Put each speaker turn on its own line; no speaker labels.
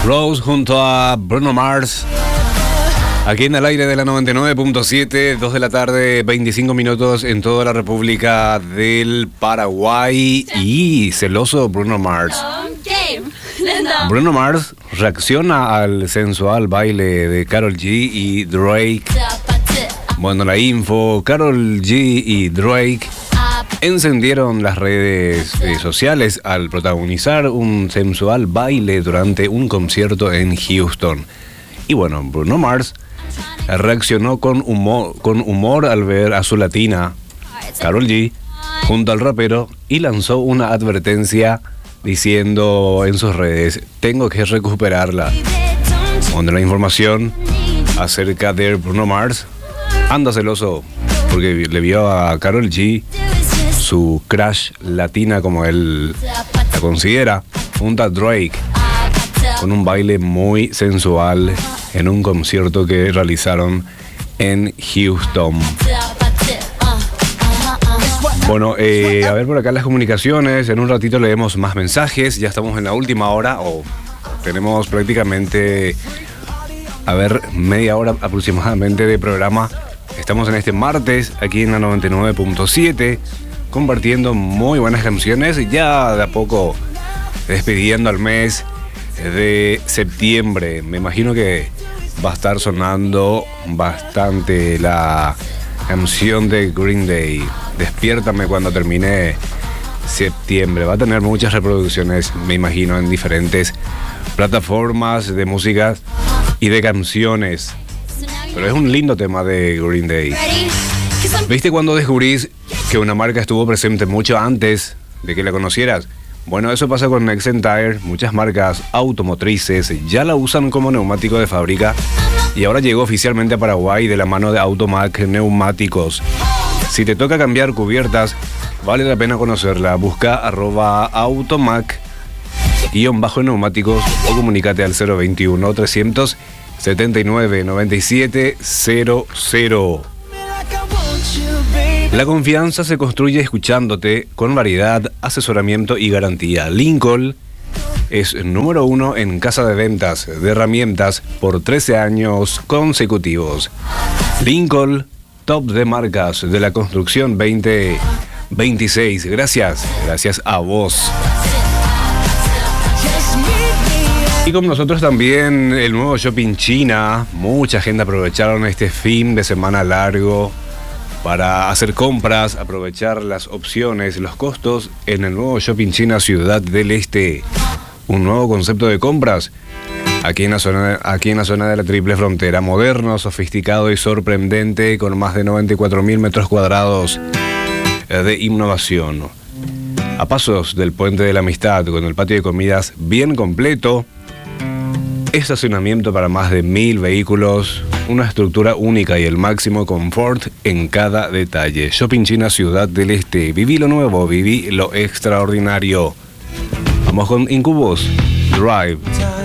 Rose junto a Bruno Mars. Aquí en el aire de la 99.7, 2 de la tarde, 25 minutos en toda la República del Paraguay. Y celoso Bruno Mars. Bruno Mars reacciona al sensual baile de Karol G y Drake. Bueno, la info, Karol G y Drake encendieron las redes sociales al protagonizar un sensual baile durante un concierto en Houston. Y bueno, Bruno Mars reaccionó con humor al ver a su latina, Karol G, junto al rapero y lanzó una advertencia diciendo en sus redes: tengo que recuperarla. Donde la información acerca de Bruno Mars anda celoso porque le vio a Karol G, su crush latina como él la considera, junto a Drake, con un baile muy sensual en un concierto que realizaron en Houston. Bueno, a ver por acá las comunicaciones. En un ratito leemos más mensajes. Ya estamos en la última hora, o tenemos prácticamente, media hora aproximadamente de programa. Estamos en este martes aquí en la 99.7 compartiendo muy buenas canciones, ya de a poco despidiendo al mes de septiembre. Me imagino que va a estar sonando bastante la canción de Green Day, Despiértame, cuando termine septiembre. Va a tener muchas reproducciones, me imagino, en diferentes plataformas de música y de canciones. Pero es un lindo tema de Green Day. ¿Viste cuando descubrís que una marca estuvo presente mucho antes de que la conocieras? Bueno, eso pasa con Nexen Tire. Muchas marcas automotrices ya la usan como neumático de fábrica y ahora llegó oficialmente a Paraguay de la mano de Automac Neumáticos. Si te toca cambiar cubiertas, vale la pena conocerla. Busca @automac_neumáticos o comunícate al 021 379 9700. La confianza se construye escuchándote, con variedad, asesoramiento y garantía. Lincoln es número 1 en casa de ventas de herramientas por 13 años consecutivos. Lincoln, top de marcas de la construcción 2026. Gracias a vos. Y con nosotros también el nuevo Shopping China. Mucha gente aprovecharon este fin de semana largo para hacer compras, aprovechar las opciones, los costos en el nuevo Shopping China Ciudad del Este. Un nuevo concepto de compras aquí en la zona de la Triple Frontera. Moderno, sofisticado y sorprendente, con más de 94.000 metros cuadrados de innovación. A pasos del Puente de la Amistad, con el patio de comidas bien completo, estacionamiento para más de 1.000 vehículos, una estructura única y el máximo confort en cada detalle. Shopping China Ciudad del Este. Viví lo nuevo, viví lo extraordinario. Vamos con Incubus Drive.